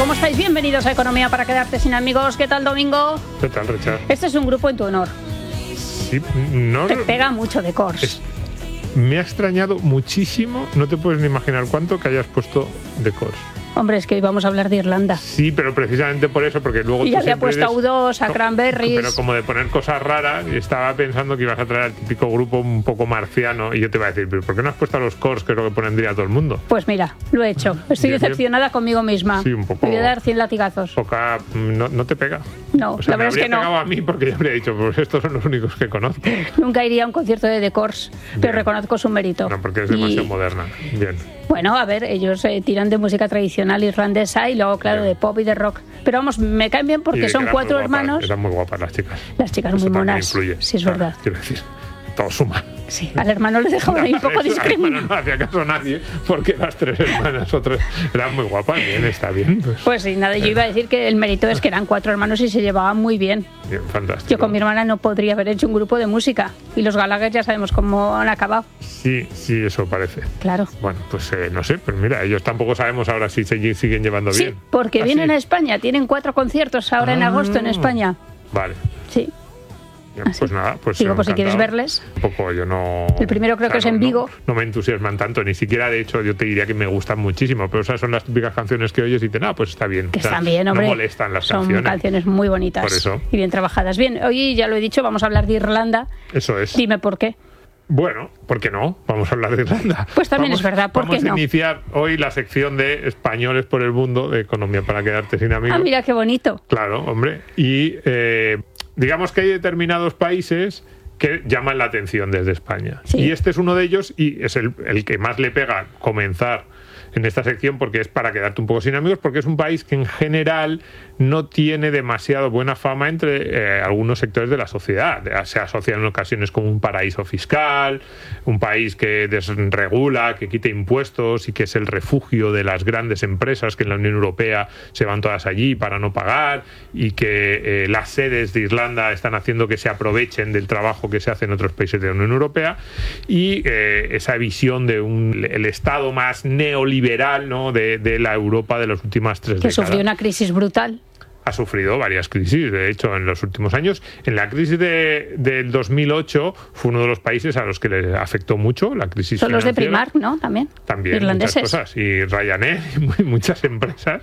¿Cómo estáis? Bienvenidos a Economía para quedarte sin amigos. ¿Qué tal, Domingo? ¿Qué tal, Richard? Este es un grupo en tu honor. Sí, no... Te pega mucho de Corrs. Me ha extrañado muchísimo, no te puedes ni imaginar cuánto, que hayas puesto de Corrs. Hombre, es que hoy vamos a hablar de Irlanda. Sí, pero precisamente por eso, porque luego... Y tú había puesto a U2, a Cranberries... Pero como de poner cosas raras, estaba pensando que ibas a traer al típico grupo un poco marciano, y yo te iba a decir, ¿pero por qué no has puesto a los Corrs, que es lo que pondría todo el mundo? Pues mira, lo he hecho. Estoy decepcionada conmigo misma. Sí, un poco... Me voy a dar 100 latigazos. Poca... ¿No te pega? No, o sea, la verdad es que no. Me habría pegado a mí porque yo habría dicho, pues estos son los únicos que conozco. Nunca iría a un concierto de The Corrs, pero reconozco su mérito. No, porque es demasiado moderna. Bien. Bueno, a ver, ellos tiran de música tradicional irlandesa y luego, claro, de pop y de rock. Pero vamos, me caen bien porque son 4 hermanos. Eran muy guapas las chicas. Las chicas muy monas. Influye. Sí, es verdad. Quiero decir, todo suma. Sí, al hermano le dejaban ahí un poco discriminado. No hacía caso a nadie porque las 3 hermanas o 3 eran muy guapas. Bien, está bien. Pues sí, nada, yo iba a decir que el mérito es que eran 4 hermanos y se llevaban muy bien. Bien, fantástico. Yo con mi hermana no podría haber hecho un grupo de música y los Gallagher ya sabemos cómo han acabado. Sí, eso parece. Claro. Bueno, pues no sé, pero mira, ellos tampoco sabemos ahora si se siguen llevando bien. Sí, porque vienen a España, tienen 4 conciertos ahora en agosto en España. Vale. Sí. Pues nada, pues digo, pues si quieres verles. Un poco, yo no... El primero creo que es en Vigo. No me entusiasman tanto, ni siquiera, de hecho, yo te diría que me gustan muchísimo, pero esas son las típicas canciones que oyes y te, pues está bien. Que están bien, hombre. No molestan las canciones. Son canciones muy bonitas. Por eso. Y bien trabajadas. Bien, hoy ya lo he dicho, vamos a hablar de Irlanda. Eso es. Dime por qué. Bueno, ¿por qué no? Vamos a hablar de Irlanda. Pues también es verdad, ¿por qué no? Vamos a iniciar hoy la sección de Españoles por el Mundo, de Economía para quedarte sin amigos. Ah, mira qué bonito. Claro, hombre. Y digamos que hay determinados países que llaman la atención desde España. Sí. Y este es uno de ellos y es el que más le pega comenzar en esta sección porque es para quedarte un poco sin amigos, porque es un país que en general no tiene demasiado buena fama entre algunos sectores de la sociedad. Se asocia en ocasiones como un paraíso fiscal, un país que desregula, que quita impuestos y que es el refugio de las grandes empresas que en la Unión Europea se van todas allí para no pagar, y que las sedes de Irlanda están haciendo que se aprovechen del trabajo que se hace en otros países de la Unión Europea, y esa visión de el Estado más neoliberal, ¿no?, de la Europa de las últimas 3 décadas. Que sufrió una crisis brutal. Ha sufrido varias crisis, de hecho, en los últimos años. En la crisis del 2008 fue uno de los países a los que le afectó mucho la crisis financiera. Son los de Primark, ¿no? También irlandeses. Muchas cosas. Y Ryanair y muchas empresas.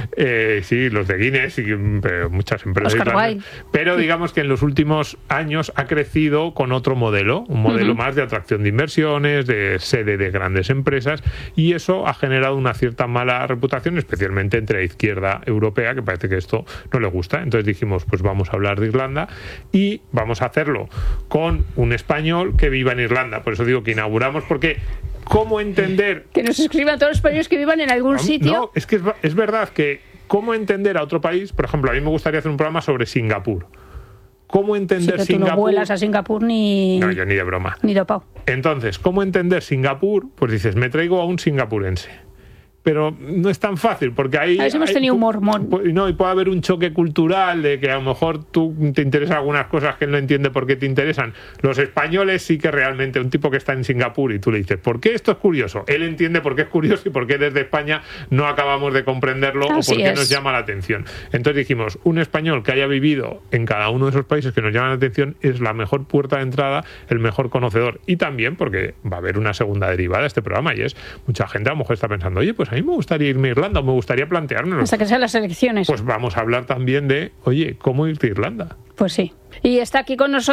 Sí, los de Guinness y muchas empresas. Oscar Wilde. Pero digamos que en los últimos años ha crecido con otro modelo, un modelo más de atracción de inversiones, de sede de grandes empresas, y eso ha generado una cierta mala reputación, especialmente entre la izquierda europea, que parece que esto no le gusta. Entonces dijimos, pues vamos a hablar de Irlanda y vamos a hacerlo con un español que viva en Irlanda. Por eso digo que inauguramos, porque ¿cómo entender? Que nos escriban todos los españoles que vivan en algún sitio. No, es que es verdad que ¿cómo entender a otro país? Por ejemplo, a mí me gustaría hacer un programa sobre Singapur. ¿Cómo entender Singapur? Tú no vuelas a Singapur ni... No, yo ni de broma. Ni de pau. Entonces, ¿cómo entender Singapur? Pues dices, me traigo a un singapurense. Pero no es tan fácil, porque ahí... A ver si hemos tenido un mormón. No, y puede haber un choque cultural de que a lo mejor tú te interesan algunas cosas que él no entiende por qué te interesan. Los españoles sí que realmente, un tipo que está en Singapur y tú le dices, ¿por qué esto es curioso? Él entiende por qué es curioso y por qué desde España no acabamos de comprenderlo. Así o por qué nos llama la atención. Entonces dijimos, un español que haya vivido en cada uno de esos países que nos llaman la atención es la mejor puerta de entrada, el mejor conocedor. Y también porque va a haber una segunda derivada de este programa, y es, mucha gente a lo mejor está pensando, oye, pues a mí me gustaría irme a Irlanda, o me gustaría planteármelo. Hasta que sean las elecciones. Pues vamos a hablar también de, oye, ¿cómo irte a Irlanda? Pues sí. Y está aquí con nosotros